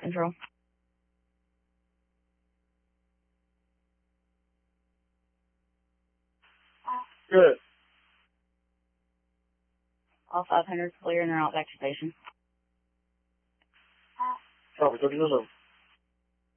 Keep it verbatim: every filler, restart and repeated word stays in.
control. Good. All five hundred clear and they're out back to station. Copy, thirty-seven.